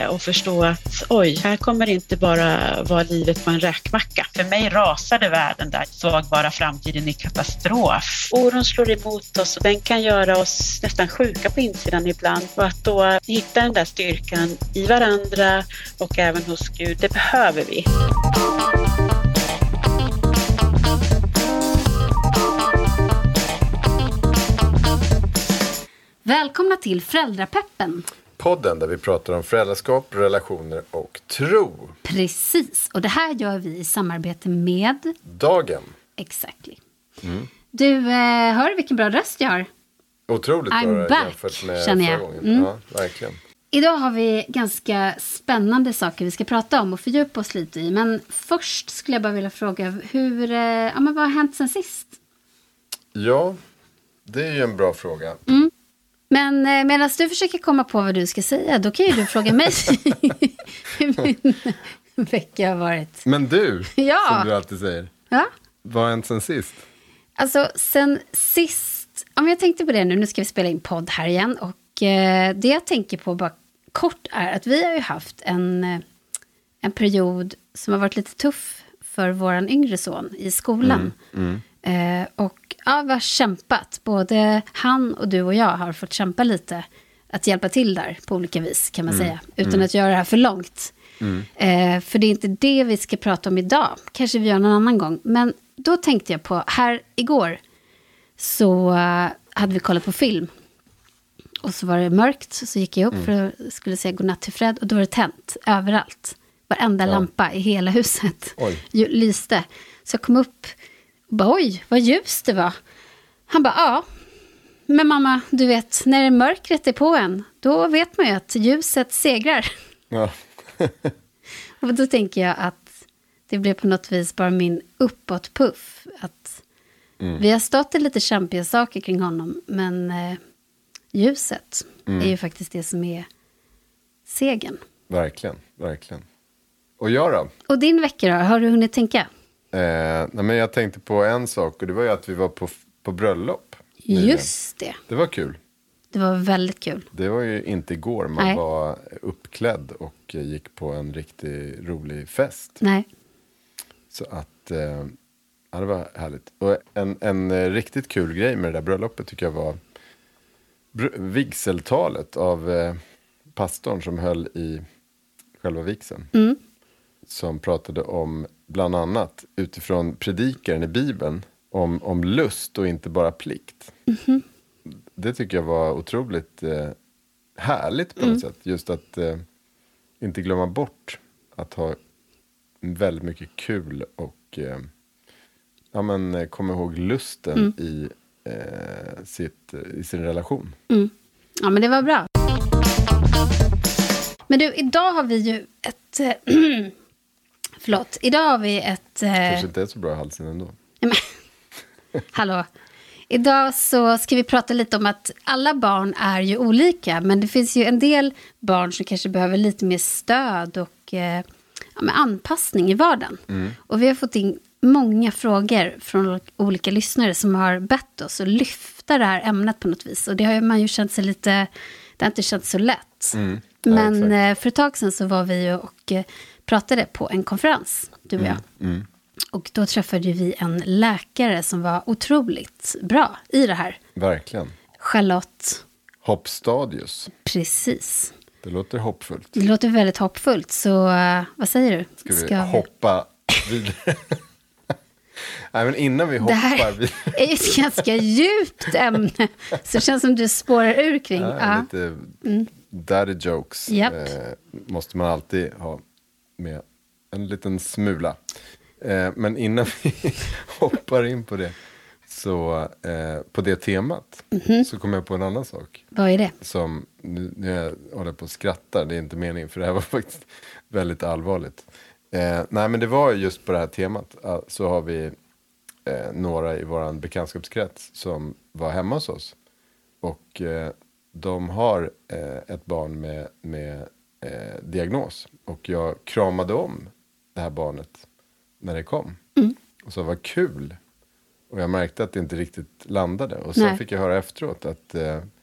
och förstå att oj, här kommer det inte bara vara livet på en räkmacka. För mig rasade världen där, såg bara framtiden i katastrof. Oron slår emot oss och den kan göra oss nästan sjuka på insidan ibland. Och att då hitta den där styrkan i varandra och även hos Gud, det behöver vi. Välkomna till Föräldrapeppen. Podden där vi pratar om föräldraskap, relationer och tro. Precis, och det här gör vi i samarbete med Dagen. Exactly. Du, hör vilken bra röst jag har. Otroligt I'm bra back, jämfört med känner jag. förra gången. Ja, verkligen. Idag har vi ganska spännande saker vi ska prata om och fördjupa oss lite i. Men först skulle jag bara vilja fråga, vad har hänt sen sist? Ja, det är ju en bra fråga. Men medan du försöker komma på vad du ska säga, då kan ju du fråga mig hur min vecka har varit. Men du, Ja. som du alltid säger, Ja, vad har hänt sen sist? alltså sen sist, om jag tänkte på det nu ska vi spela in podd här igen. Och det jag tänker på bara kort är att vi har ju haft en period som har varit lite tuff för våran yngre son i skolan. Och ja, vi har kämpat. Både han och du och jag har fått kämpa lite. Att hjälpa till där på olika vis kan man säga. Utan att göra det här för långt. För det är inte det vi ska prata om idag. Kanske vi gör någon annan gång. Men då tänkte jag på, här igår så hade vi kollat på film. Och så var det mörkt. Så gick jag upp för att skulle säga godnatt till Fred. Och då var det tänt överallt. Varenda lampa i hela huset lyste. Så jag kom upp och bara, oj, vad ljust det var. Han bara, ja. Men mamma, du vet, när mörkret är på en, då vet man ju att ljuset segrar. Ja. Och då tänker jag att det blev på något vis bara min uppåtpuff. Att vi har stått i lite kämpiga saker kring honom, men ljuset är ju faktiskt det som är segern. Verkligen, verkligen. Och jag då? Och din vecka då, har du hunnit tänka? Nej, men jag tänkte på en sak, och det var ju att vi var på bröllop. Just det. Det var kul. Det var väldigt kul. Det var ju inte igår, man var uppklädd och gick på en riktigt rolig fest. Nej. Så att, ja, det var härligt. Och en riktigt kul grej med det där bröllopet tycker jag var vigseltalet av pastorn som höll i själva vigseln. Som pratade om, bland annat utifrån predikaren i Bibeln, om lust och inte bara plikt. Det tycker jag var otroligt härligt på något sätt. Just att inte glömma bort att ha väldigt mycket kul och komma ihåg lusten i sin relation. Ja, men det var bra. Men du, idag har vi ju ett... idag har vi ett... Kanske inte är så bra i halsen ändå. Hallå. Idag så ska vi prata lite om att alla barn är ju olika. Men det finns ju en del barn som kanske behöver lite mer stöd och anpassning i vardagen. Och vi har fått in många frågor från olika lyssnare som har bett oss att lyfta det här ämnet på något vis. Och det har man ju känt sig lite... Det har inte känts så lätt. Men för ett tag sedan så var vi ju och pratade på en konferens, du och jag. Och då träffade vi en läkare som var otroligt bra i det här. Verkligen. Charlotte. Hoppstadius. Precis. Det låter hoppfullt. Det låter väldigt hoppfullt, så vad säger du? Ska vi hoppa vidare? Nej, men innan vi hoppar... Det här är ju ett ganska djupt ämne. Så det känns som du spårar ur kring. Lite daddy jokes. Måste man alltid ha med en liten smula. Men innan vi hoppar in på det, så på det temat, så kommer jag på en annan sak. Vad är det? Som, nu jag håller på att skratta, det är inte meningen, för det här var faktiskt väldigt allvarligt. Nej, men det var just på det här temat, så har vi några i våran bekantskapskrets som var hemma hos oss. Och de har ett barn med diagnos. Och jag kramade om det här barnet när det kom. Och så var kul. Och jag märkte att det inte riktigt landade. Och sen fick jag höra efteråt att